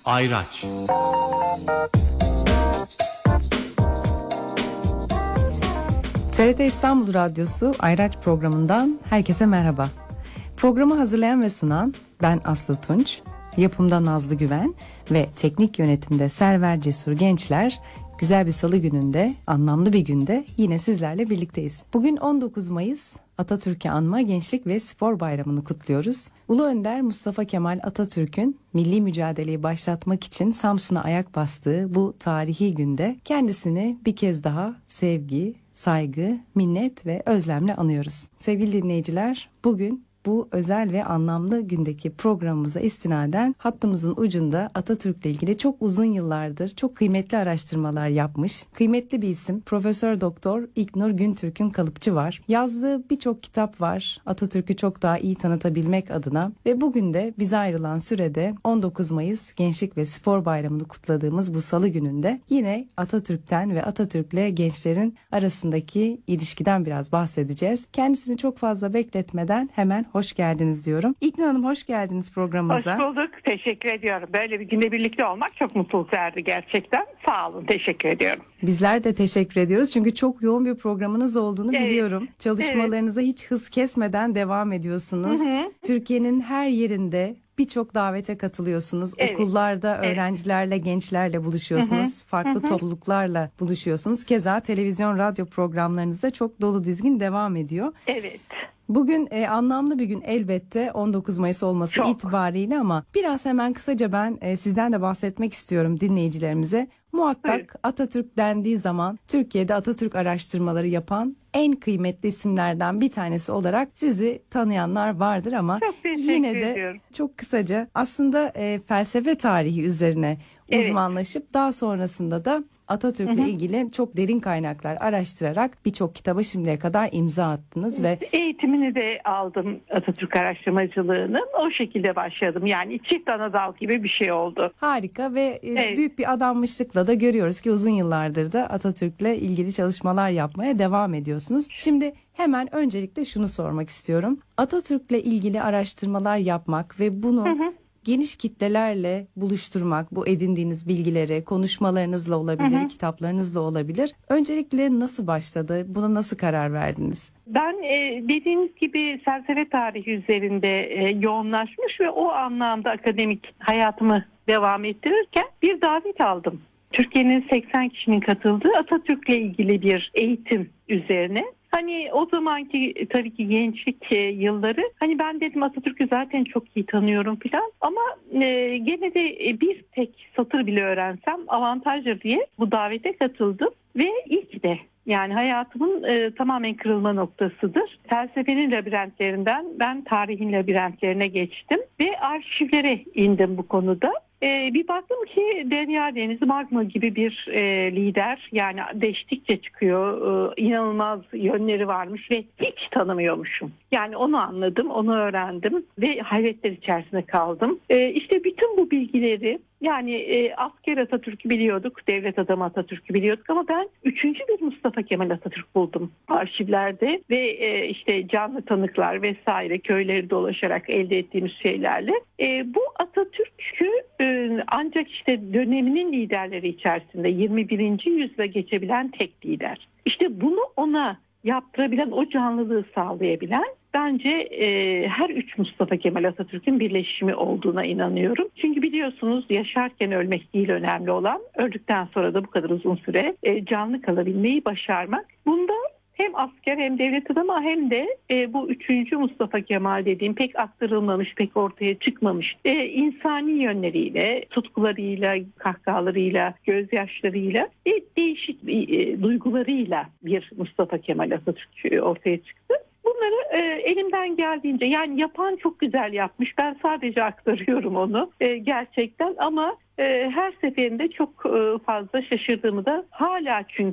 Ayraç. TRT İstanbul Radyosu Ayraç programından herkese merhaba. Programı hazırlayan ve sunan ben Aslı Tunç, yapımda Nazlı Güven ve teknik yönetimde Server Cesur Gençler. Güzel bir salı gününde, anlamlı bir günde yine sizlerle birlikteyiz. Bugün 19 Mayıs, Atatürk'ü anma Gençlik ve Spor Bayramı'nı kutluyoruz. Ulu Önder Mustafa Kemal Atatürk'ün milli mücadeleyi başlatmak için Samsun'a ayak bastığı bu tarihi günde kendisini bir kez daha sevgi, saygı, minnet ve özlemle anıyoruz. Sevgili dinleyiciler, bugün bu özel ve anlamlı gündeki programımıza istinaden hattımızın ucunda Atatürk'le ilgili çok uzun yıllardır çok kıymetli araştırmalar yapmış, kıymetli bir isim Profesör Doktor İlknur Güntürk'ün Kalıpçı var. Yazdığı birçok kitap var Atatürk'ü çok daha iyi tanıtabilmek adına ve bugün de bize ayrılan sürede 19 Mayıs Gençlik ve Spor Bayramı'nı kutladığımız bu salı gününde yine Atatürk'ten ve Atatürk'le gençlerin arasındaki ilişkiden biraz bahsedeceğiz. Kendisini çok fazla bekletmeden hemen hoş geldiniz diyorum. İlknur Hanım, hoş geldiniz programımıza. Hoş bulduk. Teşekkür ediyorum. Böyle bir günde birlikte olmak çok mutluluk verdi gerçekten. Sağ olun. Teşekkür ediyorum. Bizler de teşekkür ediyoruz. Çünkü çok yoğun bir programınız olduğunu biliyorum. Çalışmalarınıza hiç hız kesmeden devam ediyorsunuz. Türkiye'nin her yerinde birçok davete katılıyorsunuz. Okullarda öğrencilerle, gençlerle buluşuyorsunuz. Farklı topluluklarla buluşuyorsunuz. Keza televizyon, radyo programlarınızda çok dolu dizgin devam ediyor. Evet. Bugün anlamlı bir gün elbette 19 Mayıs olması itibariyle ama biraz hemen kısaca ben sizden de bahsetmek istiyorum dinleyicilerimize. Muhakkak Atatürk dendiği zaman Türkiye'de Atatürk araştırmaları yapan en kıymetli isimlerden bir tanesi olarak sizi tanıyanlar vardır ama yine de çok kısaca aslında felsefe tarihi üzerine uzmanlaşıp daha sonrasında da Atatürk'le ilgili çok derin kaynaklar araştırarak birçok kitaba şimdiye kadar imza attınız ve eğitimini de aldım, Atatürk araştırmacılığının. O şekilde başladım. Yani çift ana dal gibi bir şey oldu. Harika ve büyük bir adanmışlıkla da görüyoruz ki uzun yıllardır da Atatürk'le ilgili çalışmalar yapmaya devam ediyorsunuz. Şimdi hemen öncelikle şunu sormak istiyorum. Atatürk'le ilgili araştırmalar yapmak ve bunu geniş kitlelerle buluşturmak, bu edindiğiniz bilgileri konuşmalarınızla olabilir, kitaplarınızla olabilir. Öncelikle nasıl başladı? Buna nasıl karar verdiniz? Ben dediğiniz gibi felsefe tarihi üzerinde yoğunlaşmış ve o anlamda akademik hayatımı devam ettirirken bir davet aldım. Türkiye'nin 80 kişinin katıldığı Atatürk'le ilgili bir eğitim üzerine. Hani o zamanki tabii ki gençlik yılları, hani ben dedim Atatürk'ü zaten çok iyi tanıyorum falan ama gene de bir tek satır bile öğrensem avantajdır diye bu davete katıldım ve ilk de yani hayatımın tamamen kırılma noktasıdır. Felsefenin labirentlerinden ben tarihin labirentlerine geçtim ve arşivlere indim bu konuda. Bir baktım ki Derya Denizi Magma gibi bir lider, yani deştikçe çıkıyor, inanılmaz yönleri varmış ve hiç tanımıyormuşum. Yani onu anladım, onu öğrendim ve hayretler içerisinde kaldım. İşte bütün bu bilgileri, yani asker Atatürk'ü biliyorduk, devlet adamı Atatürk'ü biliyorduk ama ben üçüncü bir Mustafa Kemal Atatürk buldum arşivlerde ve işte canlı tanıklar vesaire, köyleri dolaşarak elde ettiğimiz şeylerle. Bu Atatürk'ü ancak işte döneminin liderleri içerisinde 21. yüzyıla geçebilen tek lider. İşte bunu ona yaptırabilen, o canlılığı sağlayabilen bence her üç Mustafa Kemal Atatürk'ün birleşimi olduğuna inanıyorum. Çünkü biliyorsunuz yaşarken ölmek değil önemli olan, öldükten sonra da bu kadar uzun süre canlı kalabilmeyi başarmak. Bunda hem asker hem devlet adamı hem de bu üçüncü Mustafa Kemal dediğim pek aktarılmamış, pek ortaya çıkmamış insani yönleriyle, tutkularıyla, kahkahalarıyla, gözyaşlarıyla değişik duygularıyla bir Mustafa Kemal Atatürk ortaya çıktı. Bunları elimden geldiğince, yani yapan çok güzel yapmış. Ben sadece aktarıyorum onu gerçekten ama her seferinde çok fazla şaşırdığımı da hala, çünkü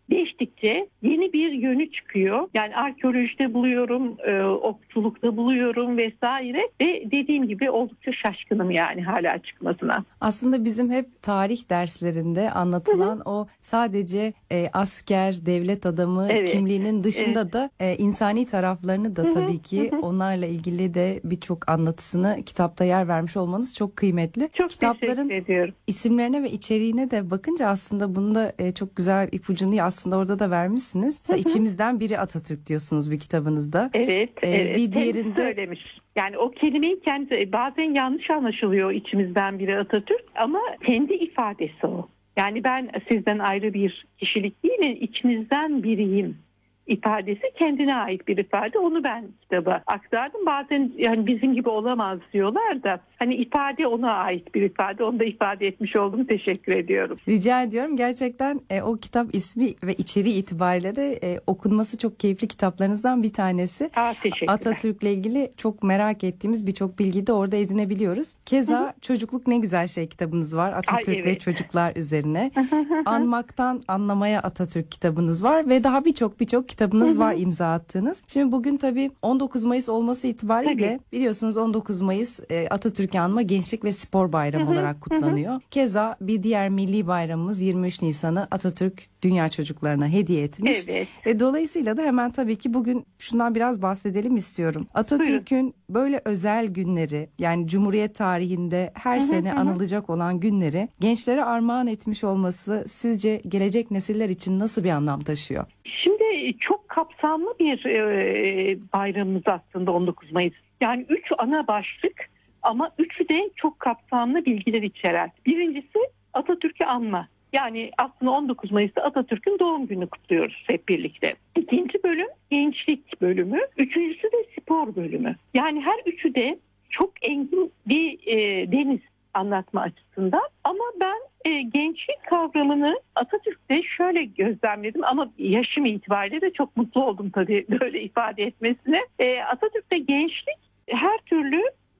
değiştikçe yeni bir yönü çıkıyor. Yani arkeolojide buluyorum, okçulukta buluyorum vesaire ve dediğim gibi oldukça şaşkınım yani hala çıkmasına. Aslında bizim hep tarih derslerinde anlatılan o sadece asker, devlet adamı Evet. kimliğinin dışında da insani taraflarını da tabii ki Hı hı. onlarla ilgili de birçok anlatısını kitapta yer vermiş olmanız çok kıymetli. Çok Kitapların teşekkür ediyorum. isimlerine ve içeriğine de bakınca aslında bunda çok güzel ipucunu aslında orada da vermişsiniz. Mesela içimizden biri Atatürk diyorsunuz bir kitabınızda. Evet, evet. Bir Kendisi diğerinde söylemiş. Yani o kelimeyi kendi bazen yanlış anlaşılıyor, içimizden biri Atatürk ama kendi ifadesi o. Yani ben sizden ayrı bir kişilik değilim, içinizden biriyim ifadesi kendine ait bir ifade. Onu ben kitaba aktardım. Bazen yani bizim gibi olamaz diyorlar da hani ifade ona ait bir ifade. Onu da ifade etmiş oldum. Teşekkür ediyorum. rica ediyorum. Gerçekten o kitap ismi ve içeriği itibariyle de okunması çok keyifli kitaplarınızdan bir tanesi. Teşekkürler. Atatürk'le ilgili çok merak ettiğimiz birçok bilgiyi de orada edinebiliyoruz. Keza Çocukluk Ne Güzel Şey kitabınız var. Atatürk evet. ve çocuklar üzerine. Anmaktan Anlamaya Atatürk kitabınız var ve daha birçok kitabınız var imza attığınız. Şimdi bugün tabii 19 Mayıs olması itibariyle biliyorsunuz 19 Mayıs Atatürk'ü anma Gençlik ve Spor Bayramı olarak kutlanıyor. Keza bir diğer milli bayramımız 23 Nisan'ı Atatürk dünya çocuklarına hediye etmiş. Evet. Ve dolayısıyla da hemen tabii ki bugün şundan biraz bahsedelim istiyorum. Atatürk'ün böyle özel günleri, yani Cumhuriyet tarihinde her sene anılacak olan günleri gençlere armağan etmiş olması sizce gelecek nesiller için nasıl bir anlam taşıyor? Şimdi çok kapsamlı bir bayramımız aslında 19 Mayıs. Yani 3 ana başlık ama üçü de çok kapsamlı bilgiler içeren. Birincisi Atatürk'ü anma. Yani aslında 19 Mayıs'ta Atatürk'ün doğum gününü kutluyoruz hep birlikte. İkinci bölüm gençlik bölümü. Üçüncüsü de spor bölümü. Yani her üçü de çok engin bir deniz anlatma açısından. Ama ben gençlik kavramını Atatürk'te şöyle gözlemledim ama yaşım itibariyle de çok mutlu oldum tabii böyle ifade etmesine. Atatürk'te gençlik her türlü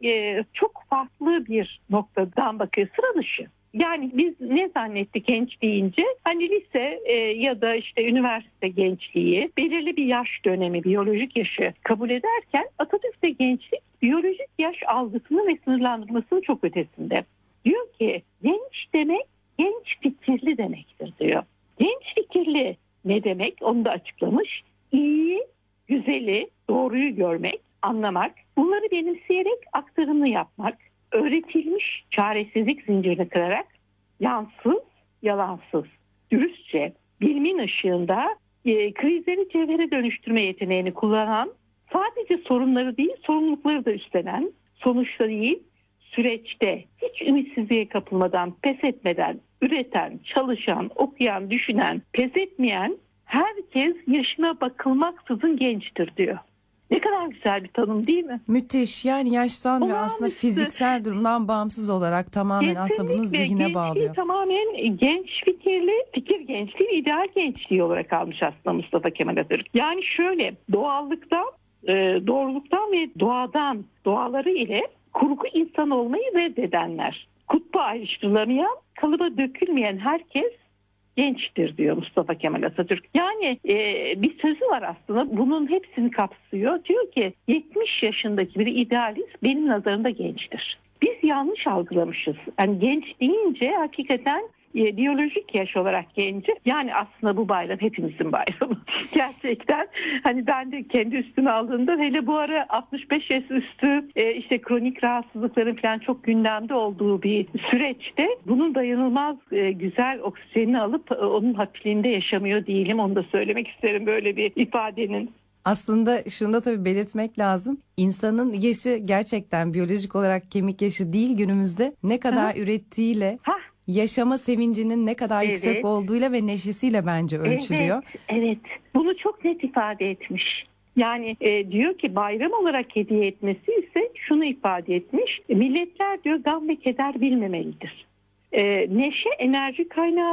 çok farklı bir noktadan bakıyor, sıra dışı. Yani biz ne zannettik genç deyince? Hani lise ya da işte üniversite gençliği, belirli bir yaş dönemi, biyolojik yaşı kabul ederken Atatürk'te gençlik biyolojik yaş algısını ve sınırlandırmasının çok ötesinde. Diyor ki genç demek genç fikirli demektir diyor. Genç fikirli ne demek? Onu da açıklamış. İyi, güzeli, doğruyu görmek, anlamak, bunları benimseyerek aktarımını yapmak, öğretilmiş çaresizlik zincirini kırarak yansız, yalansız, dürüstçe, bilimin ışığında krizleri cevhere dönüştürme yeteneğini kullanan, sadece sorunları değil sorumlulukları da üstlenen, sonuçta değil süreçte hiç ümitsizliğe kapılmadan, pes etmeden, üreten, çalışan, okuyan, düşünen, pes etmeyen herkes yaşına bakılmaksızın gençtir diyor. Ne kadar güzel bir tanım değil mi? Müthiş, yani yaştan ve aslında fiziksel durumdan bağımsız olarak tamamen aslında bunu zihne bağlıyor. Tamamen genç fikirli, fikir gençliği, ideal gençliği olarak almış aslında Mustafa Kemal Atatürk. Yani şöyle doğallıktan, doğruluktan ve doğaları ile kurgu insan olmayı reddedenler. Kutba ayrıştırılamayan, kalıba dökülmeyen herkes gençtir diyor Mustafa Kemal Atatürk. Yani bir sözü var aslında bunun hepsini kapsıyor. Diyor ki 70 yaşındaki bir idealist benim nazarımda gençtir. Biz yanlış algılamışız. Yani genç deyince hakikaten biyolojik yaş olarak genci. Yani aslında bu bayram hepimizin bayramı. Gerçekten hani ben de kendi üstüme aldığımda hele bu ara 65 yaş üstü işte kronik rahatsızlıkların falan çok gündemde olduğu bir süreçte bunun dayanılmaz güzel oksijenini alıp onun hafifliğinde yaşamıyor değilim. Onu da söylemek isterim böyle bir ifadenin. Aslında şunu da tabii belirtmek lazım. İnsanın yaşı gerçekten biyolojik olarak kemik yaşı değil, günümüzde ne kadar ürettiğiyle, yaşama sevincinin ne kadar yüksek olduğuyla ve neşesiyle bence ölçülüyor. Evet. Bunu çok net ifade etmiş. Yani diyor ki bayram olarak hediye etmesi ise şunu ifade etmiş. Milletler diyor gam ve keder bilmemelidir. Neşe enerji kaynağıdır.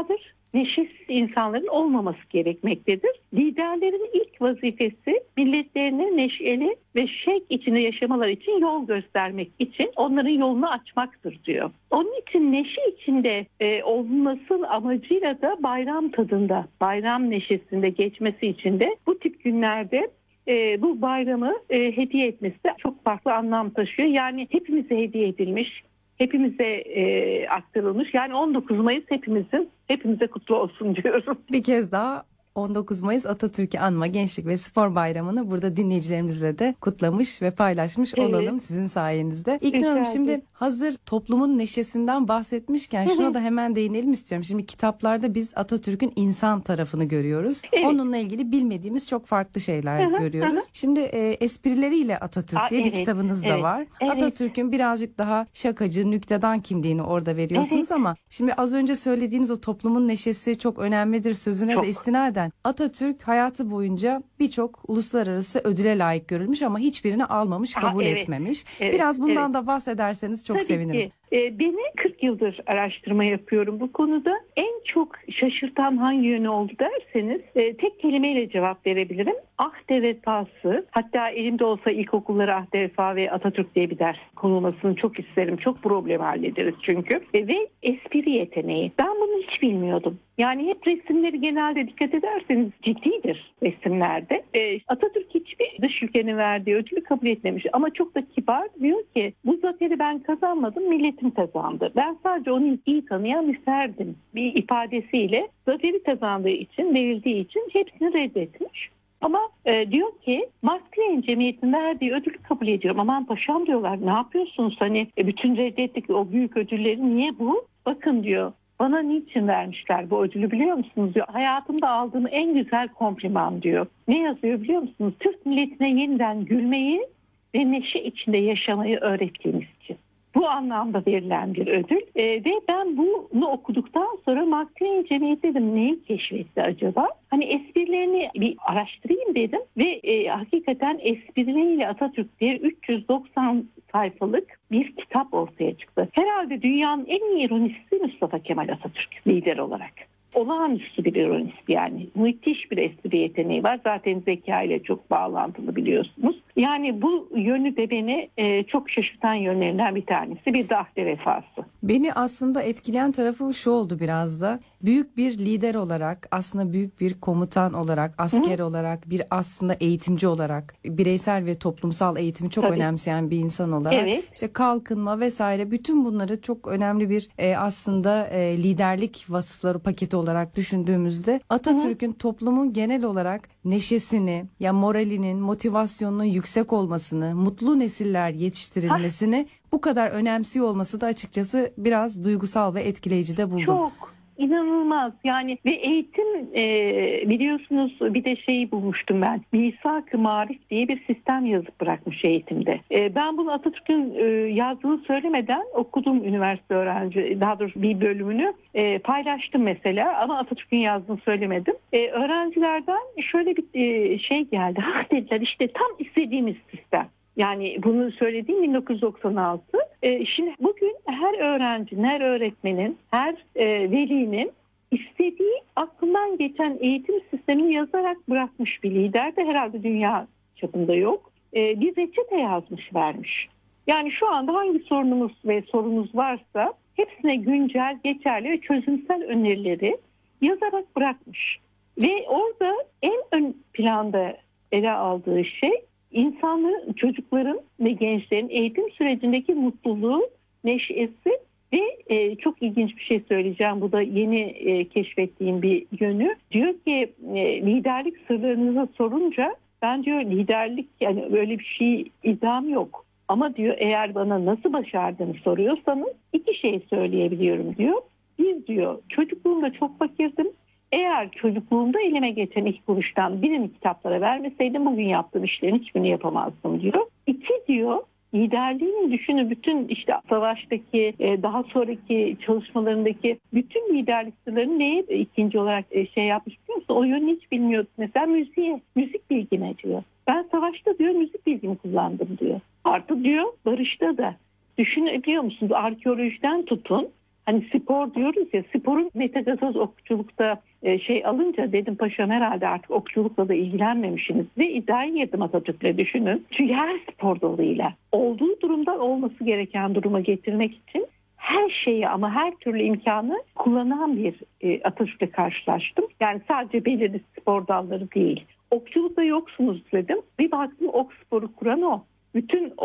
neşesiz insanların olmaması gerekmektedir. Liderlerin ilk vazifesi milletlerini neşeli ve şevk içinde yaşamalar için yol göstermek için onların yolunu açmaktır diyor. Onun için neşe içinde olması amacıyla da bayram tadında, bayram neşesinde geçmesi için de bu tip günlerde bu bayramı hediye etmesi de çok farklı anlam taşıyor. Yani hepimize hediye edilmiş, hepimize aktarılmış. Yani 19 Mayıs hepimize kutlu olsun diyorum. Bir kez daha 19 Mayıs Atatürk'ü Anma Gençlik ve Spor Bayramı'nı burada dinleyicilerimizle de kutlamış ve paylaşmış olalım sizin sayenizde. İlknur Hanım, şimdi hazır toplumun neşesinden bahsetmişken şuna da hemen değinelim istiyorum. Şimdi kitaplarda biz Atatürk'ün insan tarafını görüyoruz. Evet. Onunla ilgili bilmediğimiz çok farklı şeyler görüyoruz. Şimdi Esprileriyle Atatürk diye bir kitabınız da var. Evet. Atatürk'ün birazcık daha şakacı, nüktedan kimliğini orada veriyorsunuz ama şimdi az önce söylediğiniz o toplumun neşesi çok önemlidir sözüne de istinaden Atatürk hayatı boyunca birçok uluslararası ödüle layık görülmüş ama hiçbirini almamış, kabul etmemiş. Biraz bundan da bahsederseniz çok sevinirim. Beni 40 yıldır araştırma yapıyorum bu konuda. En çok şaşırtan hangi yönü oldu derseniz tek kelimeyle cevap verebilirim. Ahde vefası, hatta elimde olsa ilkokullara ahde vefa ve Atatürk diye bir ders konulmasını çok isterim. Çok problem hallederiz çünkü. Ve espri yeteneği. Ben bunu hiç bilmiyordum. Yani hep resimleri genelde dikkat ederseniz ciddidir resimlerde. Atatürk hiçbir dış ülkenin verdiği ödülü kabul etmemiş ama çok da kibar, diyor ki bu zaferi ben kazanmadım, milletim kazandı. Ben sadece onu iyi tanıyan bir ferdim. Bir ifadesiyle zaferi kazandığı için, verildiği için hepsini reddetmiş. Ama diyor ki Mark Twain Cemiyeti'nin verdiği ödülü kabul ediyorum. Aman paşam diyorlar, ne yapıyorsunuz? Hani bütün reddettik o büyük ödülleri, niye bu? Bakın diyor, bana niçin vermişler bu ödülü biliyor musunuz diyor. Hayatımda aldığım en güzel kompliman diyor. Ne yazıyor biliyor musunuz? Türk milletine yeniden gülmeyi ve neşe içinde yaşamayı öğrettiğimiz için. Bu anlamda verilen bir ödül. Ve ben bunu okuduktan sonra Mark Twain Cemiyeti dedim, neyi keşfetti acaba? Hani esprilerini bir araştırayım dedim ve hakikaten esprileriyle Atatürk diye 390 sayfalık bir kitap ortaya çıktı. Herhalde dünyanın en iyi ironisti Mustafa Kemal Atatürk lider olarak. Olağanüstü bir ironist, yani müthiş bir espri yeteneği var. Zaten zeka ile çok bağlantılı biliyorsunuz. Yani bu yönü de beni çok şaşırtan yönlerinden bir tanesi. Bir de ahde vefası. Beni aslında etkileyen tarafı şu oldu biraz da. Büyük bir lider olarak, aslında büyük bir komutan olarak, asker olarak, bir aslında eğitimci olarak, bireysel ve toplumsal eğitimi çok önemseyen bir insan olarak, işte kalkınma vesaire, bütün bunları çok önemli bir aslında liderlik vasıfları paketi olarak düşündüğümüzde Atatürk'ün toplumun genel olarak neşesini, ya moralinin, motivasyonunun yüksek olmasını, mutlu nesiller yetiştirilmesini bu kadar önemsiyor olması da açıkçası biraz duygusal ve etkileyici de buldum. Çok. İnanılmaz yani. Ve eğitim biliyorsunuz bir de şeyi bulmuştum ben. Misak-ı Marif diye bir sistem yazıp bırakmış eğitimde. Ben bunu Atatürk'ün yazdığını söylemeden okudum, üniversite öğrenci, daha doğrusu bir bölümünü paylaştım mesela, ama Atatürk'ün yazdığını söylemedim. Öğrencilerden şöyle bir şey geldi. Ha dediler, işte tam istediğimiz sistem. Yani bunu söylediğim 1996. Şimdi bugün her öğrencinin, her öğretmenin, her velinin istediği, aklından geçen eğitim sistemini yazarak bırakmış bir lider de herhalde dünya çapında yok. Bir reçete yazmış, vermiş. Yani şu anda hangi sorunumuz ve sorunuz varsa hepsine güncel, geçerli ve çözümsel önerileri yazarak bırakmış. Ve orada en ön planda ele aldığı şey insanların, çocukların ve gençlerin eğitim sürecindeki mutluluğu, neşesi ve çok ilginç bir şey söyleyeceğim. Bu da yeni keşfettiğim bir yönü. Diyor ki liderlik sırlarınızı sorunca, ben diyor liderlik, yani böyle bir şey iddiam yok. Ama diyor eğer bana nasıl başardığını soruyorsanız iki şey söyleyebiliyorum diyor. Bir diyor, çocukluğumda çok fakirdim. Eğer çocukluğumda elime geçen ilk kuruştan birini kitaplara vermeseydim bugün yaptığım işlerin hiçbirini yapamazdım diyor. İki diyor, liderliğini düşünün, bütün işte savaştaki daha sonraki çalışmalarındaki bütün liderlik sırlarını neye ikinci olarak şey yapmış biliyor musun? O yönünü hiç bilmiyordu. Mesela müzik bilgime diyor. Ben savaşta diyor müzik bilgimi kullandım diyor. Artı diyor barışta da. Düşünebiliyor musunuz? Arkeolojiden tutun. Hani spor diyoruz ya, sporun metagazoz okçulukta alınca dedim paşam herhalde artık okçulukla da ilgilenmemişsiniz ve iddiaya girdim Atatürk'le, düşünün. Çünkü her spor dalıyla olduğu durumdan olması gereken duruma getirmek için her şeyi ama her türlü imkanı kullanan bir Atatürk'le karşılaştım. Yani sadece belirli spor dalları değil. Okçulukta yoksunuz dedim. Bir baktım ok sporu kuran o. Bütün